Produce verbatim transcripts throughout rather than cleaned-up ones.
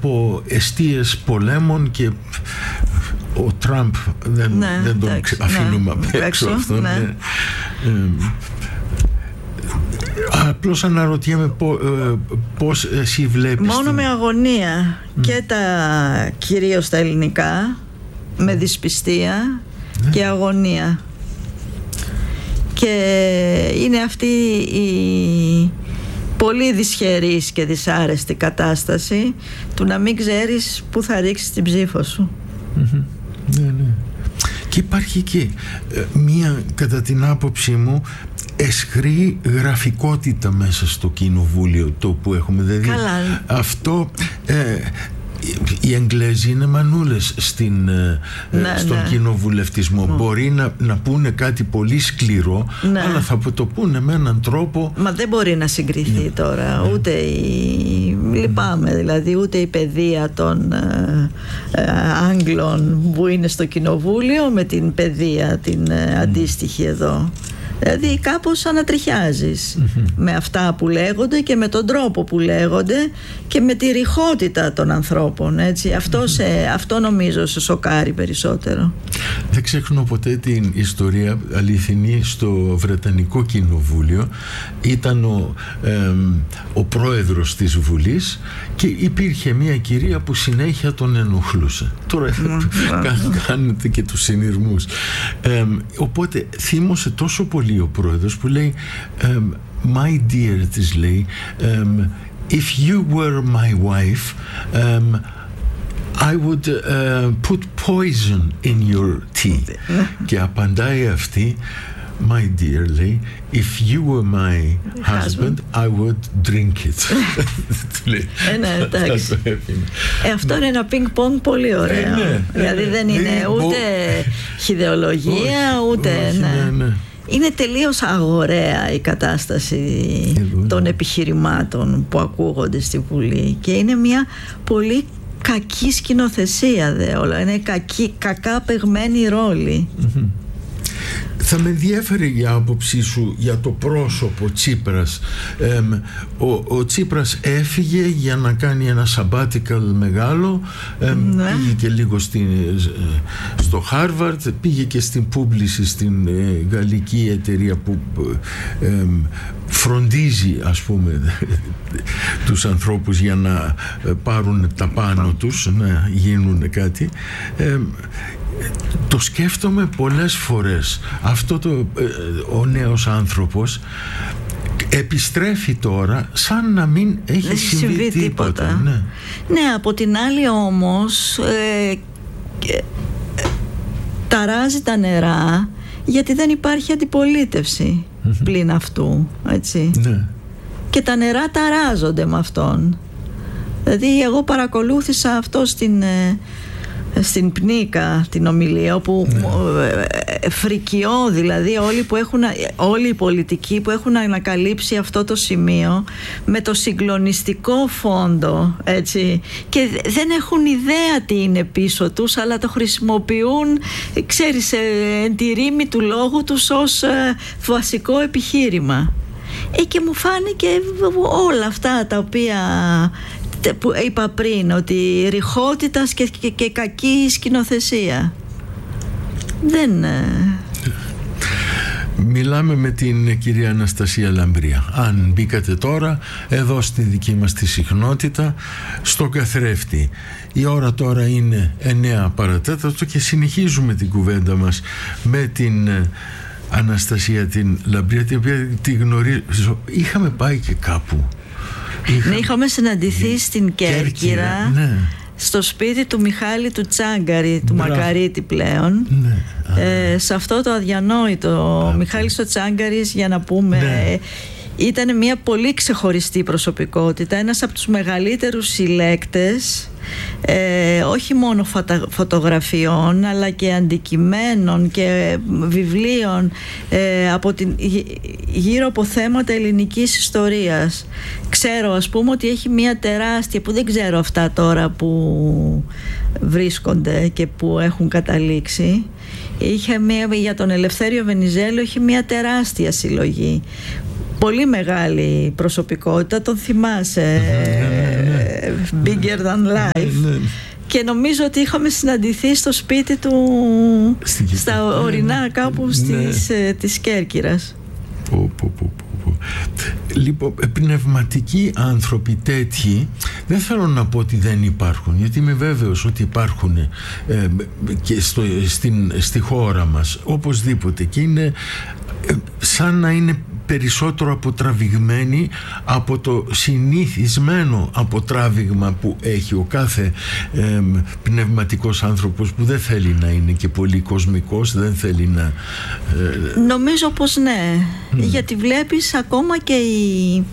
από εστίες πολέμων και ο Τραμπ δεν, ναι, δεν τον εντάξει, αφήνουμε ναι, απ' έξω αυτό. ναι. Ναι. Ε, απλώς αναρωτιέμαι πώς, πώς εσύ βλέπεις. Μόνο την... με αγωνία mm. και τα κυρίως τα ελληνικά, με δυσπιστία ναι. και αγωνία. Και είναι αυτή η πολύ δυσχερής και δυσάρεστη κατάσταση του να μην ξέρεις πού θα ρίξεις την ψήφο σου. Mm-hmm. Ναι, ναι. Και υπάρχει και ε, μία, κατά την άποψή μου, αισχρή γραφικότητα μέσα στο κοινοβούλιο το που έχουμε. Δηλαδή καλά. Αυτό ε, οι Εγγλέζοι είναι μανούλες στην, ναι, στον ναι. κοινοβουλευτισμό. Mm. Μπορεί να, να πούνε κάτι πολύ σκληρό, ναι. αλλά θα το πούνε με έναν τρόπο. Μα δεν μπορεί να συγκριθεί ναι. τώρα ναι. ούτε η... λυπάμαι δηλαδή, ούτε η παιδεία των ε, ε, Άγγλων που είναι στο κοινοβούλιο με την παιδεία την ε, αντίστοιχη εδώ. Δηλαδή κάπως ανατριχιάζεις mm-hmm. με αυτά που λέγονται και με τον τρόπο που λέγονται και με τη ρηχότητα των ανθρώπων, έτσι. Αυτό, mm-hmm. σε, αυτό νομίζω σε σοκάρει περισσότερο. Δεν ξεχνώ ποτέ την ιστορία αληθινή στο Βρετανικό Κοινοβούλιο. Ήταν ο, ε, ο πρόεδρος της Βουλής και υπήρχε μια κυρία που συνέχεια τον ενοχλούσε. Τώρα mm-hmm. κάνετε και τους συνειρμούς. Ε, οπότε θύμωσε τόσο πολύ ο πρόεδρος που λέει um, my dear, της λέει um, if you were my wife um, I would uh, put poison in your tea. Και απαντάει αυτή, my dear, λέει, if you were my husband I would drink it. ε, ναι, εντάξει. ε, αυτό είναι ένα πινκ πονγκ πολύ ωραίο. ε, ναι, δηλαδή ε, δεν είναι ε, ούτε ε, χιδεολογία ούτε όχι, ναι. Ναι, ναι. Είναι τελείως αγοραία η κατάσταση Εδώ, των ναι. επιχειρημάτων που ακούγονται στη Βουλή και είναι μια πολύ κακή σκηνοθεσία δε όλα. Είναι κακή, κακά παιγμένη ρόλη. Mm-hmm. Θα με ενδιαφέρει η άποψή σου για το πρόσωπο Τσίπρας. Ε, ο, ο Τσίπρας έφυγε για να κάνει ένα sabbatical μεγάλο, ε, ναι. πήγε και λίγο στην, στο Χάρβαρντ, πήγε και στην Publicis, στην ε, γαλλική εταιρεία που ε, ε, φροντίζει, ας πούμε, τους ανθρώπους για να πάρουν τα πάνω τους, να γίνουν κάτι. Ε, το σκέφτομαι πολλές φορές. Αυτό το, ε, ο νέος άνθρωπος επιστρέφει τώρα σαν να μην έχει δεν συμβεί, συμβεί τίποτα, τίποτα. Ναι. ναι, από την άλλη όμως ε, ε, ταράζει τα νερά γιατί δεν υπάρχει αντιπολίτευση mm-hmm. πλην αυτού, έτσι. Ναι. Και τα νερά ταράζονται με αυτόν. Δηλαδή εγώ παρακολούθησα αυτό στην ε, στην Πνίκα την ομιλία όπου ναι. φρικιώ δηλαδή όλοι, που έχουν, όλοι οι πολιτικοί που έχουν ανακαλύψει αυτό το σημείο με το συγκλονιστικό φόντο, έτσι, και δεν έχουν ιδέα τι είναι πίσω τους αλλά το χρησιμοποιούν, ξέρεις, εν τη ρήμη του λόγου τους ως βασικό επιχείρημα. Ε, και μου φάνηκε όλα αυτά τα οποία που είπα πριν, ότι ρηχότητα και, και, και κακή σκηνοθεσία. Δεν... Μιλάμε με την κυρία Αναστασία Λαμπρία. Αν μπήκατε τώρα εδώ στη δική μας τη συχνότητα, στο καθρέφτη. Η ώρα τώρα είναι εννιά παρατέταρτο και συνεχίζουμε την κουβέντα μας με την Αναστασία την Λαμπρία, την οποία τη γνωρίζω. Είχαμε πάει και κάπου. Είχα... Ναι, είχαμε συναντηθεί ναι. στην Κέρκυρα, Κέρκυρα ναι. στο σπίτι του Μιχάλη του Τσάγκαρη, του Μπράβο. Μακαρίτη πλέον, ναι. ε, σε αυτό το αδιανόητο. Μπράβο. Ο Μιχάλης ο Τσάγκαρης, για να πούμε, ναι. ήταν μια πολύ ξεχωριστή προσωπικότητα, ένας από τους μεγαλύτερους συλλέκτες ε, όχι μόνο φωτα, φωτογραφιών αλλά και αντικειμένων και βιβλίων ε, από την, γύρω από θέματα ελληνικής ιστορίας. Ξέρω, ας πούμε, ότι έχει μια τεράστια, που δεν ξέρω αυτά τώρα που βρίσκονται και που έχουν καταλήξει, είχε μια, για τον Ελευθέριο Βενιζέλο έχει μια τεράστια συλλογή πολύ μεγάλη προσωπικότητα, τον θυμάσαι, bigger than life. Και νομίζω ότι είχαμε συναντηθεί στο σπίτι του, στα ορεινά κάπου στις, της Κέρκυρας. Πω, πω, πω, πω. Λοιπόν, πνευματικοί άνθρωποι τέτοιοι, δεν θέλω να πω ότι δεν υπάρχουν, γιατί είμαι βέβαιος ότι υπάρχουν ε, και στο, στην, στη χώρα μας οπωσδήποτε, και είναι ε, σαν να είναι περισσότερο αποτραβηγμένοι από το συνηθισμένο αποτράβηγμα που έχει ο κάθε ε, πνευματικός άνθρωπος, που δεν θέλει να είναι και πολύ κοσμικός, δεν θέλει να... Ε... Νομίζω πως ναι, mm. γιατί βλέπεις ακόμα και οι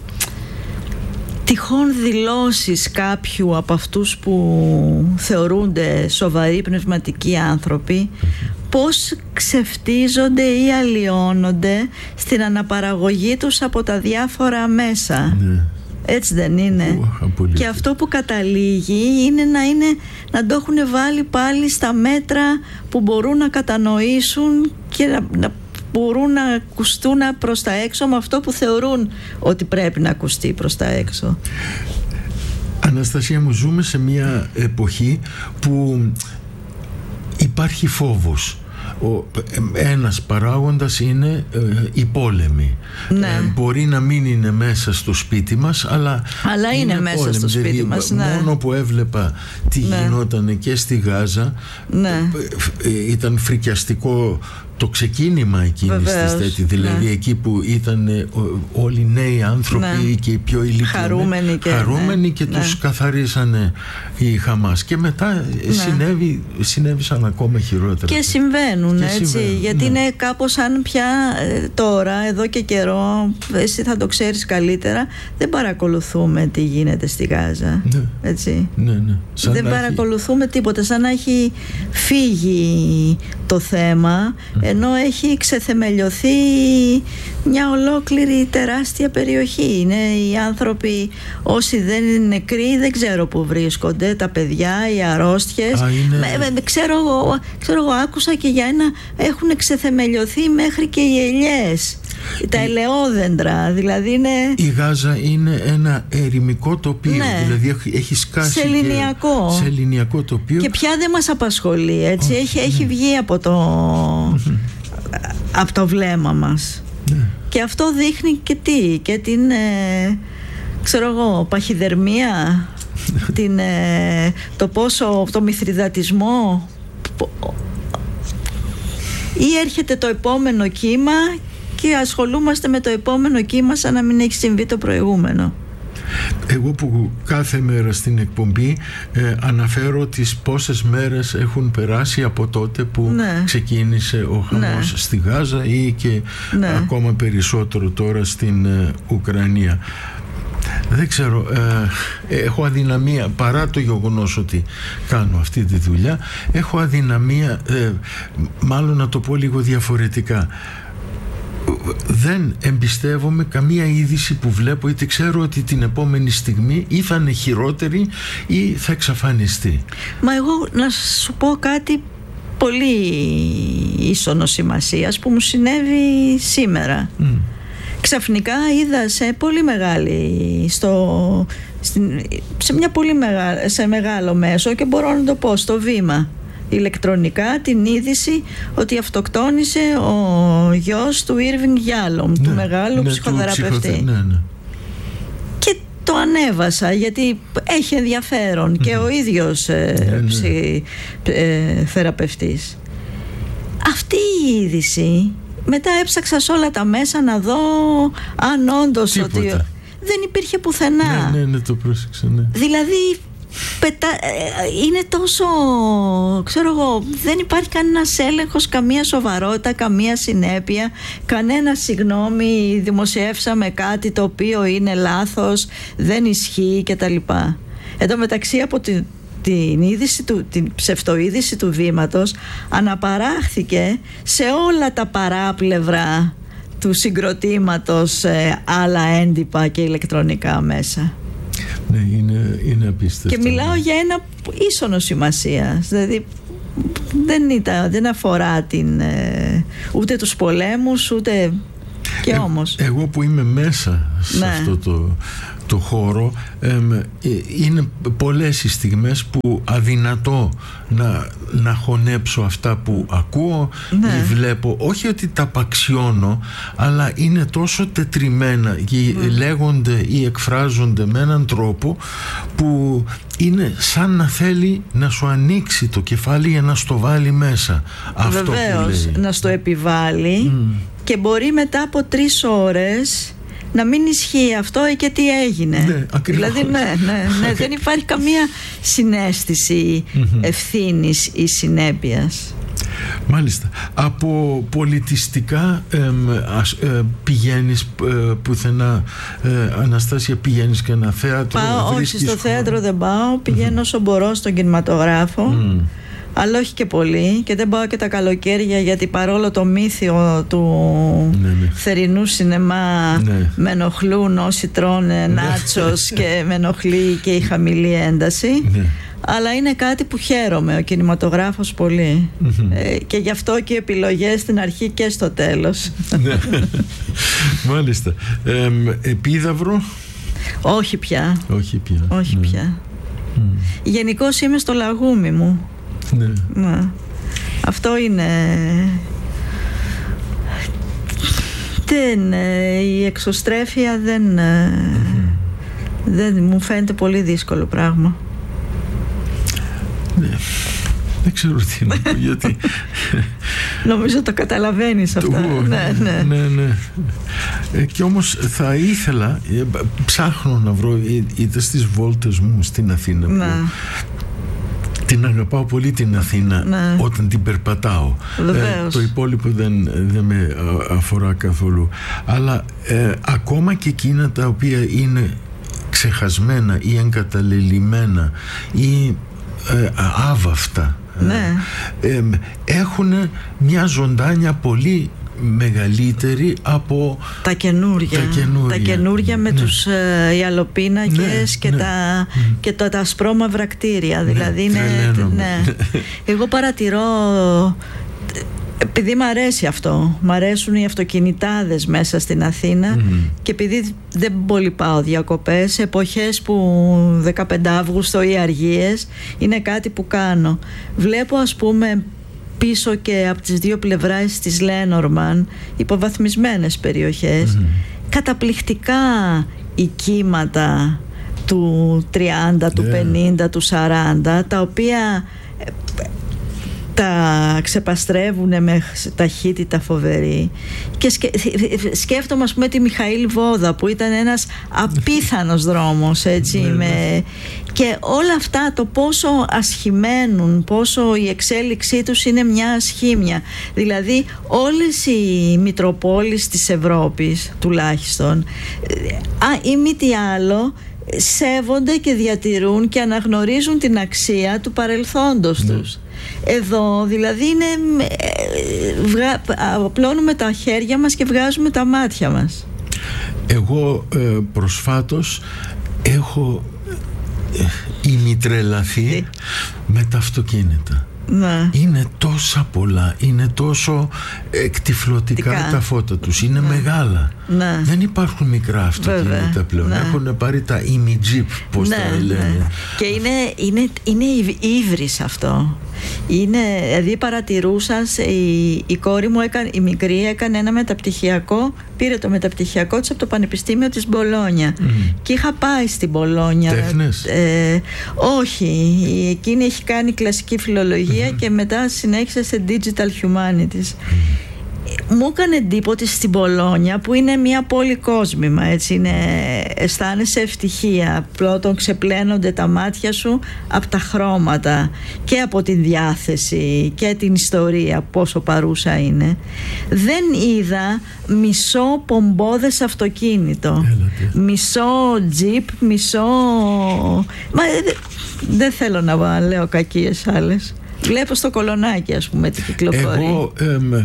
τυχόν δηλώσεις κάποιου από αυτούς που θεωρούνται σοβαροί πνευματικοί άνθρωποι, πώς ξεφτίζονται ή αλλοιώνονται στην αναπαραγωγή τους από τα διάφορα μέσα. Ναι. Έτσι δεν είναι? Ου, και αυτό που καταλήγει είναι να, είναι να το έχουν βάλει πάλι στα μέτρα που μπορούν να κατανοήσουν και να, να μπορούν να ακουστούν προς τα έξω με αυτό που θεωρούν ότι πρέπει να ακουστεί προς τα έξω. Αναστασία μου, ζούμε σε μια εποχή που υπάρχει φόβος. Ο, ένας παράγοντας είναι ε, η πόλεμη. Ναι. Ε, μπορεί να μην είναι μέσα στο σπίτι μας, αλλά, αλλά είναι, είναι μέσα πόλεμη. Στο σπίτι δηλαδή, μας, ναι. Μόνο που έβλεπα τι ναι. γινόταν και στη Γάζα, ναι. ε, ήταν φρικιαστικό το ξεκίνημα εκείνης της τέτοιας, δηλαδή ναι. εκεί που ήταν ε, όλοι οι νέοι άνθρωποι ναι. και οι πιο ηλικιωμένοι χαρούμενοι και, χαρούμενοι ναι. και τους ναι. καθαρίσανε οι Χαμάς, και μετά ναι. συνέβη, συνέβησαν ακόμα χειρότερα και συμβαίνουν και έτσι συμβαίνουν, γιατί ναι. είναι κάπως σαν πια ε, τώρα εδώ και καιρό, εσύ θα το ξέρεις καλύτερα, δεν παρακολουθούμε τι γίνεται στη Γάζα, ναι. έτσι ναι, ναι. δεν παρακολουθούμε έχει... τίποτα, σαν να έχει φύγει το θέμα, ενώ έχει ξεθεμελιωθεί μια ολόκληρη τεράστια περιοχή. Είναι οι άνθρωποι, όσοι δεν είναι νεκροί, δεν ξέρω που βρίσκονται, τα παιδιά, οι αρρώστιες. Α, είναι... με, ξέρω, ξέρω εγώ, άκουσα και για ένα, έχουν ξεθεμελιωθεί μέχρι και οι ελιές, τα ελαιόδεντρα, δηλαδή είναι... Η Γάζα είναι ένα ερημικό τοπίο, ναι. δηλαδή έχει σκάσει σε λινιακό. Και, σε λινιακό τοπίο. Και πια δεν μας απασχολεί, έτσι, oh, έχει, ναι. έχει βγει από το, από το βλέμμα μας. Ναι. Και αυτό δείχνει και τι, και την, ε, ξέρω εγώ, παχυδερμία, την, ε, το πόσο, το μηθριδατισμό, ή έρχεται το επόμενο κύμα και ασχολούμαστε με το επόμενο κύμα σαν να μην έχει συμβεί το προηγούμενο. Εγώ που κάθε μέρα στην εκπομπή ε, αναφέρω τις πόσες μέρες έχουν περάσει από τότε που ναι. ξεκίνησε ο χαμός ναι. στη Γάζα, ή και ναι. ακόμα περισσότερο τώρα στην ε, Ουκρανία. Δεν ξέρω, ε, έχω αδυναμία, παρά το γεγονός ότι κάνω αυτή τη δουλειά, έχω αδυναμία, ε, μάλλον να το πω λίγο διαφορετικά, δεν εμπιστεύομαι καμία είδηση που βλέπω, είτε ξέρω ότι την επόμενη στιγμή ή θα είναι χειρότερη ή θα εξαφανιστεί. Μα εγώ να σου πω κάτι πολύ ίσονος σημασίας που μου συνέβη σήμερα. Mm. Ξαφνικά είδα σε πολύ μεγάλη στο, στην, σε μια πολύ μεγάλη, σε μεγάλο μέσο, και μπορώ να το πω στο Βήμα ηλεκτρονικά, την είδηση ότι αυτοκτόνησε ο γιος του Ήρβινγκ Γιάλομ, ναι, του μεγάλου ναι, ψυχοθεραπευτή. Του ψυχοθε... ναι, ναι. Και το ανέβασα γιατί έχει ενδιαφέρον, mm-hmm. και ο ίδιος ε, ναι, ναι. ψη, ε, θεραπευτής. Αυτή η είδηση, μετά έψαξα σε όλα τα μέσα να δω αν όντως ότι δεν υπήρχε πουθενά. Ναι, ναι, ναι, το πρόσεξα, ναι. Δηλαδή πετα... είναι τόσο, ξέρω εγώ, δεν υπάρχει κανένας έλεγχος, καμία σοβαρότητα, καμία συνέπεια, κανένα συγγνώμη, δημοσιεύσαμε κάτι το οποίο είναι λάθος, δεν ισχύει κτλ. Εν τω μεταξύ, από την, την, είδηση του, την ψευτοείδηση του Βήματος αναπαράχθηκε σε όλα τα παράπλευρα του συγκροτήματος ε, άλλα έντυπα και ηλεκτρονικά μέσα. Ναι, είναι, είναι απίστευτο. Και μιλάω για ένα ίσονο σημασίας, δηλαδή δεν, ήταν, δεν αφορά την, ε, ούτε τους πολέμους, ούτε... Και όμως ε, εγώ που είμαι μέσα σε ναι. αυτό το, το χώρο, ε, είναι πολλές οι στιγμές που αδυνατό να, να χωνέψω αυτά που ακούω ναι. ή βλέπω, όχι ότι τα απαξιώνω, αλλά είναι τόσο τετριμένα και ναι. λέγονται ή εκφράζονται με έναν τρόπο που είναι σαν να θέλει να σου ανοίξει το κεφάλι για να στο βάλει μέσα. Αυτό βεβαίως, που λέει. να στο επιβάλλει mm. και μπορεί μετά από τρεις ώρες να μην ισχύει αυτό ή και τι έγινε. Ναι, δηλαδή ναι, ναι, ναι, δεν υπάρχει καμία συναίσθηση ευθύνης ή συνέπειας. Μάλιστα. Από πολιτιστικά ε, ε, πηγαίνεις ε, πουθενά, ε, Αναστάσια, πηγαίνεις και ένα θέατρο? Πάω, όχι, στο θέατρο δεν πάω. Πηγαίνω όσο μπορώ στον κινηματογράφο, mm. αλλά όχι και πολύ, και δεν πάω και τα καλοκαίρια, γιατί παρόλο το μύθιο του ναι, ναι. θερινού σινεμά ναι. με ενοχλούν όσοι τρώνε νάτσος και με ενοχλεί και η χαμηλή ένταση. Ναι. Αλλά είναι κάτι που χαίρομαι, ο κινηματογράφος, πολύ. Mm-hmm. ε, και γι' αυτό και επιλογές στην αρχή και στο τέλος. Μάλιστα. ε, Επίδαυρο? Όχι πια. Όχι πια. Όχι ναι. πια. Mm. Γενικώς είμαι στο λαγούμι μου. Ναι. Ναι. Αυτό είναι. Δεν, η εξωστρέφεια δεν, mm-hmm. δεν μου φαίνεται πολύ δύσκολο πράγμα. Ναι. Δεν ξέρω τι να πω, γιατί νομίζω το καταλαβαίνεις αυτά. ναι, ναι. ναι, ναι. Ε, και όμως θα ήθελα, ε, ψάχνω να βρω είτε στις βόλτες μου στην Αθήνα, ναι. που την αγαπάω πολύ την Αθήνα, ναι. όταν την περπατάω. Ε, το υπόλοιπο δεν, δεν με αφορά καθόλου. Αλλά ε, ακόμα και εκείνα τα οποία είναι ξεχασμένα ή εγκαταλελειμμένα ή ε, άβαυτα, ναι. ε, έχουν μια ζωντάνια πολύ μεγαλύτερη από τα καινούρια, τα καινούρια, τα καινούρια με ναι. τους ε, ιαλοπίνακες ναι, και, ναι. Τα, και τα, τα ασπρόμαυρα κτίρια, ναι, δηλαδή είναι, ναι. Εγώ παρατηρώ, επειδή μ' αρέσει αυτό, μ' αρέσουν οι αυτοκινητάδες μέσα στην Αθήνα, mm-hmm. και επειδή δεν πολύ πάω διακοπές, εποχές που δεκαπέντε Αυγούστου ή αργίες είναι κάτι που κάνω. Βλέπω, ας πούμε, πίσω και από τις δύο πλευράς της Λένορμαν, υποβαθμισμένες περιοχές, mm-hmm. καταπληκτικά οικίματα του τριάντα, yeah. του πενήντα, του σαράντα, τα οποία τα ξεπαστρεύουν με ταχύτητα φοβερή, και σκε... σκέφτομαι, ας πούμε, τη Μιχαήλ Βόδα, που ήταν ένας απίθανος δρόμος, έτσι, με... και όλα αυτά, το πόσο ασχημένουν, πόσο η εξέλιξή τους είναι μια ασχήμια. Δηλαδή όλες οι μητροπόλεις της Ευρώπης, τουλάχιστον, ή μη τι άλλο, σέβονται και διατηρούν και αναγνωρίζουν την αξία του παρελθόντος ναι. τους. Εδώ δηλαδή είναι, βγα... απλώνουμε τα χέρια μας και βγάζουμε τα μάτια μας. Εγώ ε, προσφάτως έχω ε, ημιτρελαθεί με τα αυτοκίνητα. Ναι. Είναι τόσα πολλά, είναι τόσο εκτυφλωτικά Τικά. τα φώτα τους, είναι ναι. μεγάλα. Ναι. Δεν υπάρχουν μικρά αυτοκίνητα Βέβαια. πλέον. Ναι. Έχουν πάρει τα ημιτζίπ, πώς ναι, τα λένε. Ναι. Και είναι, είναι, είναι ύβρις αυτό. Είναι, δηλαδή παρατηρούσα, η, η κόρη μου έκανε, η μικρή έκανε ένα μεταπτυχιακό, πήρε το μεταπτυχιακό της από το Πανεπιστήμιο της Μπολόνια. Mm. Και είχα πάει στην Μπολόνια. Τέχνες? Ε, όχι, εκείνη έχει κάνει κλασική φιλολογία mm. και μετά συνέχισε σε digital humanities. Mm. Μου έκανε εντύπωση στην Μπολόνια, που είναι μια πόλη κόσμημα, έτσι, είναι, αισθάνεσαι ευτυχία. Πρώτον, ξεπλένονται τα μάτια σου από τα χρώματα και από την διάθεση και την ιστορία, πόσο παρούσα είναι. Δεν είδα μισό πομπόδες αυτοκίνητο, Έλατε. μισό τζιπ, μισό... Μα δεν θέλω να λέω κακίες άλλες. Βλέπω στο Κολονάκι, ας πούμε, τι κυκλοφορεί. Εγώ... Εμ...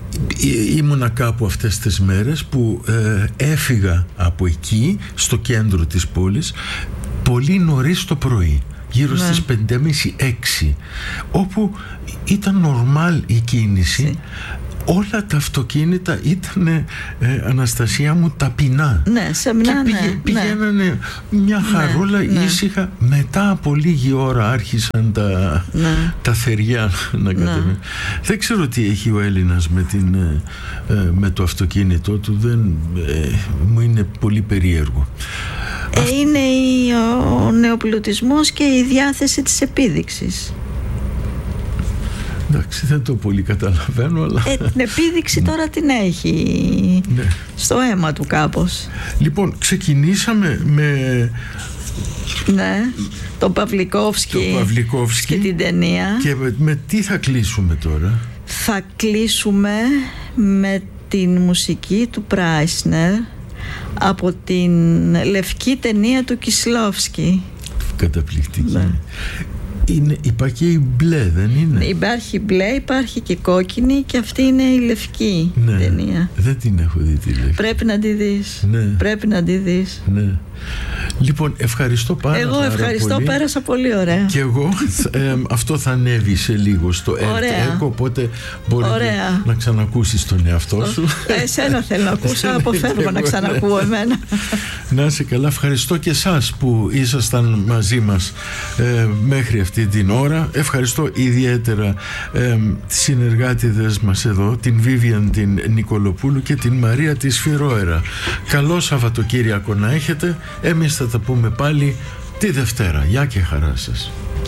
ήμουνα κάπου αυτές τις μέρες που ε, έφυγα από εκεί, στο κέντρο της πόλης, πολύ νωρίς το πρωί, γύρω ναι. στις πέντε και μισή έξι, όπου ήταν νορμάλ η κίνηση. όλα τα αυτοκίνητα ήταν, ε, Αναστασία μου, ταπεινά. Ναι, σεμνά, και πήγε, ναι, πηγαίνανε ναι. μια χαρούλα, ναι, ήσυχα. Ναι. Μετά από λίγη ώρα άρχισαν τα, ναι. τα θεριά να κατεβαίνουν. Ναι. Δεν ξέρω τι έχει ο Έλληνας με, την, ε, με το αυτοκίνητό του. Δεν, ε, μου είναι πολύ περίεργο. Ε, Αυτ... Είναι ο νεοπλουτισμός και η διάθεση της επίδειξης. Εντάξει, δεν το πολύ καταλαβαίνω, αλλά... Ε, την επίδειξη τώρα την έχει, ναι, στο αίμα του κάπως. Λοιπόν, ξεκινήσαμε με... Ναι, τον Παυλικόφσκι και την ταινία. Και με, με τι θα κλείσουμε τώρα? Θα κλείσουμε με την μουσική του Πράισνερ από την λευκή ταινία του Κισλόφσκι. Καταπληκτική. Ναι. Είναι, υπάρχει και η μπλε, δεν είναι? Υπάρχει μπλε, υπάρχει και κόκκινη, και αυτή είναι η λευκή, ναι, ταινία. Δεν την έχω δει τη λευκή. Πρέπει να τη δεις. Ναι. Πρέπει να τη δεις. Ναι. Λοιπόν, ευχαριστώ πάρα, εγώ πάρα ευχαριστώ, πολύ. Πέρασα πολύ ωραία. Και εγώ, ε, αυτό θα ανέβει σε λίγο στο ΕΡΤ, οπότε μπορεί να ξανακούσεις τον εαυτό σου. Εσένα θέλω να ακούσω, αποφεύγω να ξανακούω εμένα. Να είσαι καλά, ευχαριστώ και εσάς που ήσασταν μαζί μας ε, μέχρι αυτή την ώρα. Ευχαριστώ ιδιαίτερα ε, τις συνεργάτηδες μας εδώ, την Βίβιαν την Νικολοπούλου και την Μαρία τη Σφυρόερα. Καλό Σαββατοκύριακο να έχετε. Εμείς θα τα πούμε πάλι τη Δευτέρα. Γεια και χαρά σας.